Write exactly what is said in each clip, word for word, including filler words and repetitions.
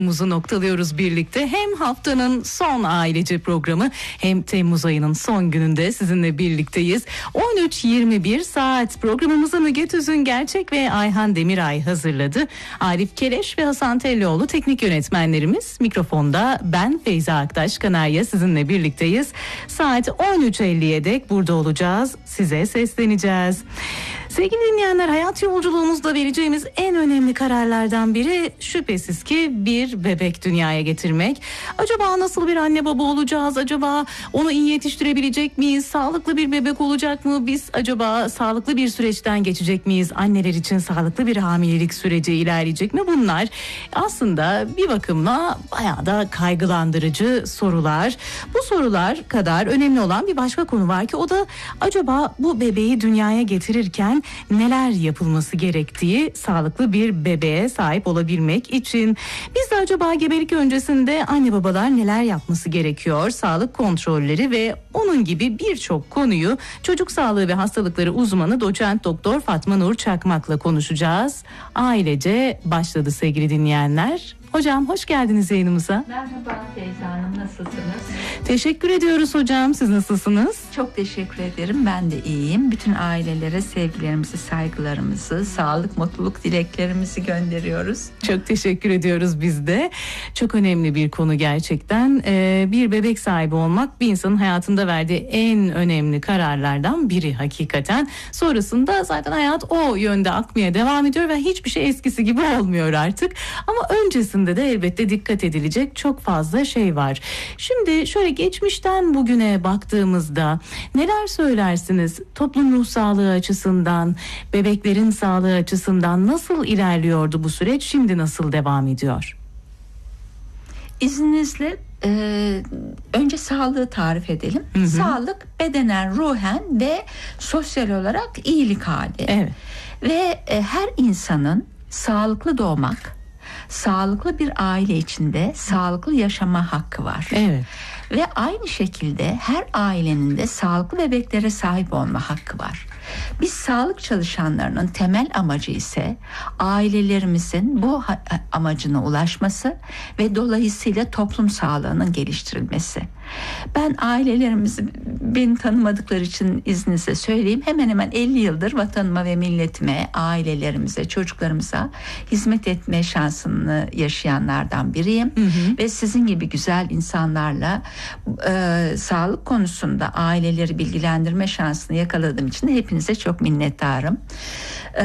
Muzu noktalıyoruz birlikte. Hem haftanın son ailece programı hem Temmuz ayının son gününde sizinle birlikteyiz. on üç yirmi bir saat programımızı Müge Tüzün Gerçek ve Ayhan Demiray hazırladı. Arif Keleş ve Hasan Tellioğlu teknik yönetmenlerimiz. Mikrofonda ben Feyza Aktaş Kanarya sizinle birlikteyiz. Saat on üç elliye dek burada olacağız. Size sesleneceğiz. Sevgili dinleyenler, hayat yolculuğumuzda vereceğimiz en önemli kararlardan biri şüphesiz ki bir bebek dünyaya getirmek. Acaba nasıl bir anne baba olacağız? Acaba onu iyi yetiştirebilecek miyiz? Sağlıklı bir bebek olacak mı? Biz acaba sağlıklı bir süreçten geçecek miyiz? Anneler için sağlıklı bir hamilelik süreci ilerleyecek mi? Bunlar aslında bir bakımla bayağı da kaygılandırıcı sorular. Bu sorular kadar önemli olan bir başka konu var ki o da acaba bu bebeği dünyaya getirirken neler yapılması gerektiği, sağlıklı bir bebeğe sahip olabilmek için. Biz de acaba gebelik öncesinde anne babalar neler yapması gerekiyor? Sağlık kontrolleri ve onun gibi birçok konuyu çocuk sağlığı ve hastalıkları uzmanı doçent doktor Fatma Nur Çakmak'la konuşacağız. Ailece başladı sevgili dinleyenler. Hocam hoş geldiniz yayınımıza. Merhaba Feyza Hanım, nasılsınız? Teşekkür ediyoruz hocam. Siz nasılsınız? Çok teşekkür ederim. Ben de iyiyim. Bütün ailelere sevgilerimizi, saygılarımızı, sağlık, mutluluk dileklerimizi gönderiyoruz. Çok teşekkür ediyoruz biz de. Çok önemli bir konu gerçekten. Ee, bir bebek sahibi olmak bir insanın hayatında verdiği en önemli kararlardan biri hakikaten. Sonrasında zaten hayat o yönde akmaya devam ediyor ve hiçbir şey eskisi gibi olmuyor artık. Ama öncesinde de elbette dikkat edilecek çok fazla şey var. Şimdi şöyle geçmişten bugüne baktığımızda neler söylersiniz? Toplum ruh sağlığı açısından, bebeklerin sağlığı açısından nasıl ilerliyordu bu süreç? Şimdi nasıl devam ediyor? İzninizle e, önce sağlığı tarif edelim. Hı hı. Sağlık bedenen, ruhen ve sosyal olarak iyilik hali. Evet. Ve e, her insanın sağlıklı doğmak, sağlıklı bir aile içinde sağlıklı yaşama hakkı var. Evet. Ve aynı şekilde her ailenin de sağlıklı bebeklere sahip olma hakkı var. Biz sağlık çalışanlarının temel amacı ise ailelerimizin bu amacına ulaşması ve dolayısıyla toplum sağlığının geliştirilmesi. Ben ailelerimizi, beni tanımadıkları için izninizle söyleyeyim, hemen hemen elli yıldır vatanıma ve milletime, ailelerimize, çocuklarımıza hizmet etme şansını yaşayanlardan biriyim. Hı hı. Ve sizin gibi güzel insanlarla e, sağlık konusunda aileleri bilgilendirme şansını yakaladığım için de hepinize çok minnettarım. E,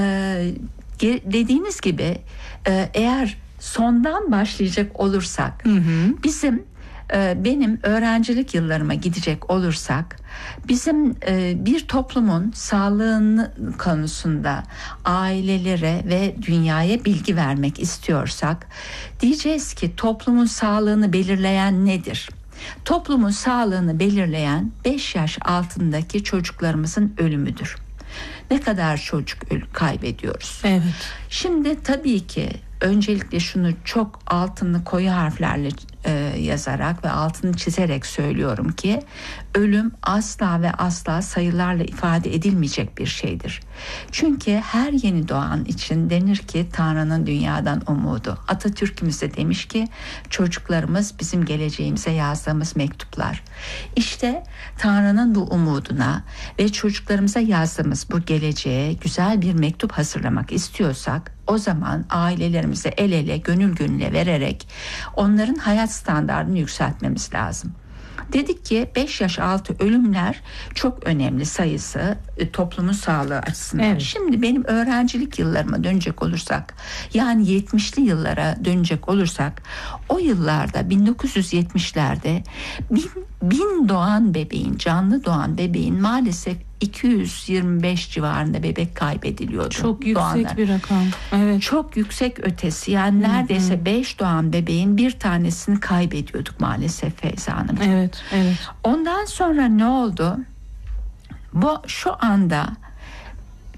dediğiniz gibi e, eğer sondan başlayacak olursak, hı hı. bizim benim öğrencilik yıllarıma gidecek olursak, bizim bir toplumun sağlığını konusunda ailelere ve dünyaya bilgi vermek istiyorsak, diyeceğiz ki toplumun sağlığını belirleyen nedir? Toplumun sağlığını belirleyen beş yaş altındaki çocuklarımızın ölümüdür. Ne kadar çocuk kaybediyoruz? Evet. Şimdi tabii ki öncelikle şunu çok altını koyu harflerle e, yazarak ve altını çizerek söylüyorum ki ölüm asla ve asla sayılarla ifade edilmeyecek bir şeydir. Çünkü her yeni doğan için denir ki Tanrı'nın dünyadan umudu. Atatürk'ümüz de demiş ki çocuklarımız bizim geleceğimize yazdığımız mektuplar. İşte Tanrı'nın bu umuduna ve çocuklarımıza yazdığımız bu geleceğe güzel bir mektup hazırlamak istiyorsak, o zaman ailelerimize el ele, gönül gönüle vererek onların hayat standartını yükseltmemiz lazım. Dedik ki beş yaş altı ölümler çok önemli sayısı toplumun sağlığı açısından. Evet. Şimdi benim öğrencilik yıllarıma dönecek olursak, yani yetmişli yıllara dönecek olursak, o yıllarda bin dokuz yüz yetmişlerde bin, bin doğan bebeğin, canlı doğan bebeğin maalesef iki yüz yirmi beş civarında bebek kaybediliyordu. Çok yüksek doğanlar. Bir rakam. Evet. Çok yüksek ötesi. Yani Hı-hı. neredeyse beş doğan bebeğin bir tanesini kaybediyorduk maalesef Feyza Hanım. Evet, evet. Ondan sonra ne oldu? Bu şu anda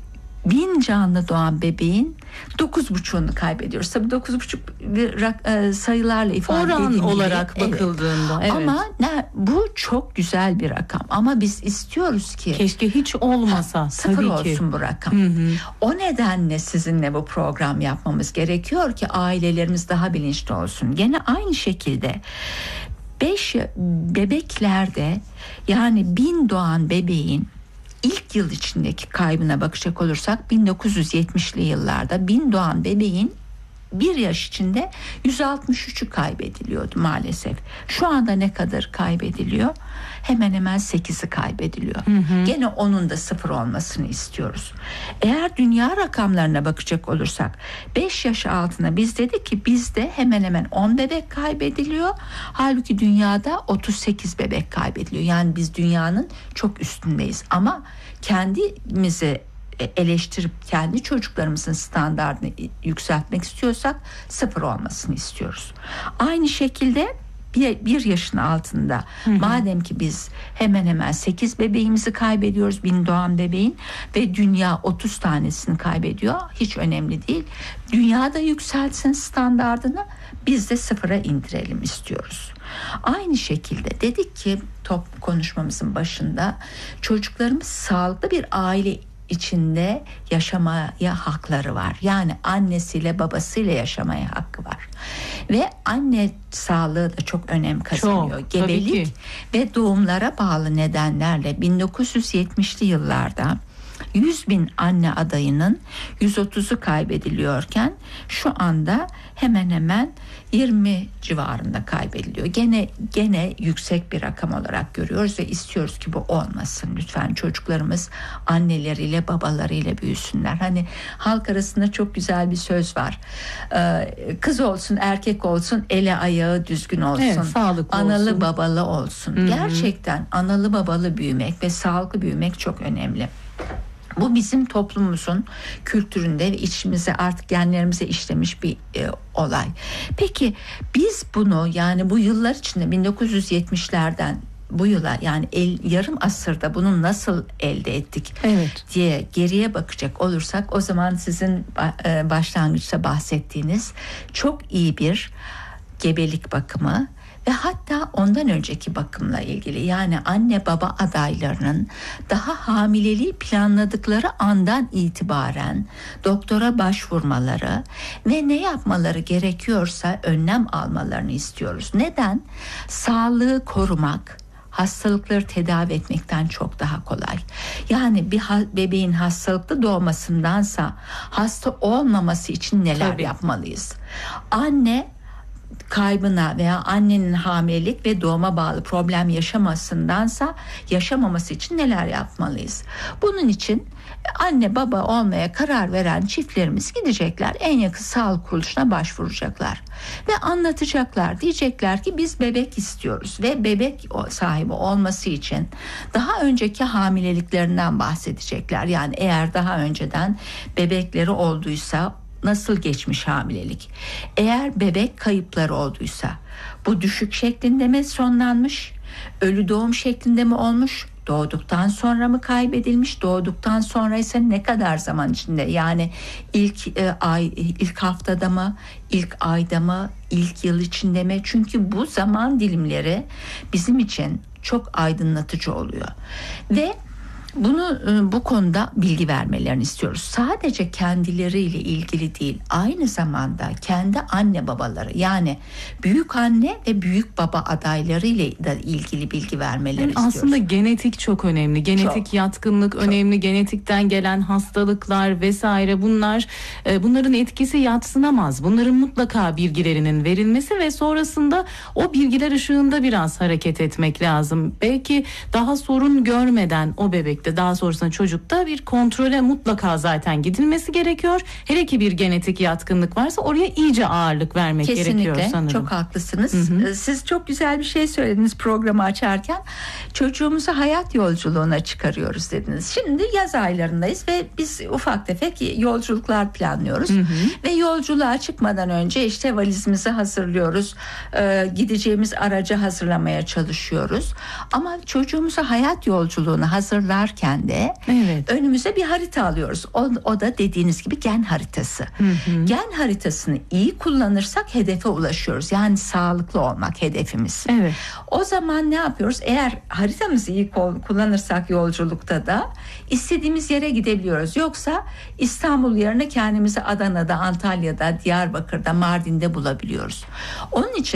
bin canlı doğan bebeğin dokuz buçuğunu kaybediyoruz. Tabii dokuz buçuk sayılarla ifade oran edildiğinde olarak evet. bakıldığında evet. Ama ne, bu çok güzel bir rakam ama biz istiyoruz ki keşke hiç olmasa ha, sıfır tabii olsun ki. Bu rakam. Hı hı. O nedenle sizinle bu program yapmamız gerekiyor ki ailelerimiz daha bilinçli olsun. Gene aynı şekilde beş bebeklerde, yani bin doğan bebeğin ilk yıl içindeki kaybına bakacak olursak bin dokuz yüz yetmişli yıllarda bin doğan bebeğin bir yaş içinde yüz altmış üçü kaybediliyordu maalesef. Şu anda ne kadar kaybediliyor? Hemen hemen sekizi kaybediliyor. Hı hı. Gene onun da sıfır olmasını istiyoruz. Eğer dünya rakamlarına bakacak olursak beş yaş altına biz dedik ki bizde hemen hemen on bebek kaybediliyor. Halbuki dünyada otuz sekiz bebek kaybediliyor. Yani biz dünyanın çok üstündeyiz. Ama kendimizi eleştirip kendi çocuklarımızın standartını yükseltmek istiyorsak sıfır olmasını istiyoruz. Aynı şekilde bir, bir yaşın altında hı hı. madem ki biz hemen hemen sekiz bebeğimizi kaybediyoruz, bin doğan bebeğin, ve dünya otuz tanesini kaybediyor, hiç önemli değil. Dünyada yükseltsin standardını, biz de sıfıra indirelim istiyoruz. Aynı şekilde dedik ki top konuşmamızın başında çocuklarımız sağlıklı bir aile içinde yaşamaya hakları var. Yani annesiyle babasıyla yaşamaya hakkı var. Ve anne sağlığı da çok önem kazanıyor. Çok, gebelik ve doğumlara bağlı nedenlerle bin dokuz yüz yetmişli yıllarda yüz bin anne adayının yüz otuzu kaybediliyorken şu anda hemen hemen yirmi civarında kaybediliyor. Gene gene yüksek bir rakam olarak görüyoruz ve istiyoruz ki bu olmasın. Lütfen çocuklarımız anneleriyle babalarıyla büyüsünler. Hani halk arasında çok güzel bir söz var. Ee, kız olsun erkek olsun eli ayağı düzgün olsun. Evet, sağlıklı analı olsun. Babalı olsun. Hı-hı. Gerçekten analı babalı büyümek ve sağlıklı büyümek çok önemli. Bu bizim toplumumuzun kültüründe ve içimize, artık genlerimize işlemiş bir e, olay. Peki biz bunu, yani bu yıllar içinde bin dokuz yüz yetmişlerden bu yıla, yani el, yarım asırda bunu nasıl elde ettik evet. diye geriye bakacak olursak, o zaman sizin e, başlangıçta bahsettiğiniz çok iyi bir gebelik bakımı ve hatta ondan önceki bakımla ilgili, yani anne baba adaylarının daha hamileliği planladıkları andan itibaren doktora başvurmaları ve ne yapmaları gerekiyorsa önlem almalarını istiyoruz. Neden? Sağlığı korumak hastalıkları tedavi etmekten çok daha kolay. Yani bir ha- bebeğin hastalıklı doğmasındansa hasta olmaması için neler Tabii. yapmalıyız? Anne kaybına veya annenin hamilelik ve doğuma bağlı problem yaşamasındansa yaşamaması için neler yapmalıyız? Bunun için anne baba olmaya karar veren çiftlerimiz gidecekler, en yakın sağlık kuruluşuna başvuracaklar ve anlatacaklar. Diyecekler ki biz bebek istiyoruz ve bebek sahibi olması için daha önceki hamileliklerinden bahsedecekler. Yani eğer daha önceden bebekleri olduysa nasıl geçmiş hamilelik? Eğer bebek kayıpları olduysa bu düşük şeklinde mi sonlanmış? Ölü doğum şeklinde mi olmuş? Doğduktan sonra mı kaybedilmiş? Doğduktan sonra ise ne kadar zaman içinde? Yani ilk e, ay, ilk haftada mı? İlk ayda mı? İlk yıl içinde mi? Çünkü bu zaman dilimleri bizim için çok aydınlatıcı oluyor. Ve bunu bu konuda bilgi vermelerini istiyoruz. Sadece kendileriyle ilgili değil, aynı zamanda kendi anne babaları, yani büyük anne ve büyük baba adaylarıyla da ilgili bilgi vermelerini yani istiyoruz. Aslında genetik çok önemli. Genetik çok, yatkınlık çok. önemli. Genetikten gelen hastalıklar vesaire, bunlar bunların etkisi yadsınamaz. Bunların mutlaka bilgilerinin verilmesi ve sonrasında o bilgiler ışığında biraz hareket etmek lazım. Belki daha sorun görmeden o bebekte, daha sonrasında çocukta bir kontrole mutlaka zaten gidilmesi gerekiyor. Hele ki bir genetik yatkınlık varsa oraya iyice ağırlık vermek Kesinlikle, gerekiyor sanırım. Kesinlikle çok haklısınız. Hı hı. Siz çok güzel bir şey söylediniz programı açarken. Çocuğumuzu hayat yolculuğuna çıkarıyoruz dediniz. Şimdi yaz aylarındayız ve biz ufak tefek yolculuklar planlıyoruz. Hı hı. Ve yolculuğa çıkmadan önce işte valizimizi hazırlıyoruz. Ee, gideceğimiz aracı hazırlamaya çalışıyoruz. Ama çocuğumuzu hayat yolculuğuna hazırlar yaparken de evet. önümüze bir harita alıyoruz. O, o da dediğiniz gibi gen haritası. Hı hı. Gen haritasını iyi kullanırsak hedefe ulaşıyoruz. Yani sağlıklı olmak hedefimiz. Evet. O zaman ne yapıyoruz? Eğer haritamızı iyi kullanırsak yolculukta da istediğimiz yere gidebiliyoruz. Yoksa İstanbul yerine kendimizi Adana'da, Antalya'da, Diyarbakır'da, Mardin'de bulabiliyoruz. Onun için